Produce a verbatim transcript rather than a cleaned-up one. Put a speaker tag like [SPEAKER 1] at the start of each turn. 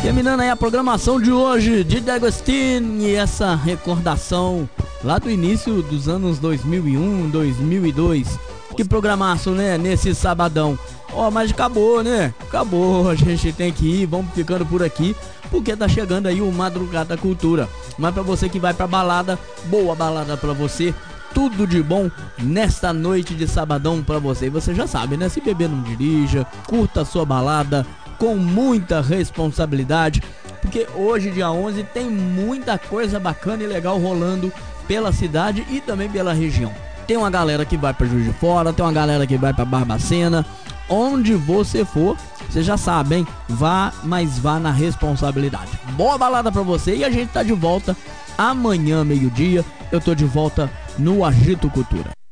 [SPEAKER 1] Terminando aí a programação de hoje de D'Agostino e essa recordação lá do início dos anos dois mil e um, dois mil e dois. Que programaço, né? Nesse sabadão. Ó, oh, mas acabou, né? Acabou, a gente tem que ir, vamos ficando por aqui, porque tá chegando aí o Madrugada Cultura. Mas pra você que vai pra balada, boa balada pra você. Tudo de bom nesta noite de sabadão pra você. E você já sabe, né? Se beber, não dirija, curta a sua balada com muita responsabilidade, porque hoje, dia onze, tem muita coisa bacana e legal rolando pela cidade e também pela região. Tem uma galera que vai pra Juiz de Fora, tem uma galera que vai pra Barbacena. Onde você for, você já sabe, hein? Vá, mas vá na responsabilidade. Boa balada pra você e a gente tá de volta amanhã, meio-dia. Eu tô de volta no Agito Cultura.